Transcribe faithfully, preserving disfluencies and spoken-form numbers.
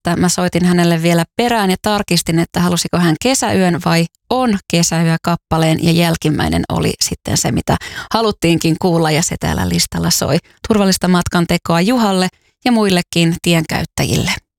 että mä soitin hänelle vielä perään ja tarkistin, että halusiko hän kesäyön vai on kesäyö kappaleen, ja jälkimmäinen oli sitten se, mitä haluttiinkin kuulla, ja se täällä listalla soi. Turvallista matkan tekoa Juhalle ja muillekin tienkäyttäjille.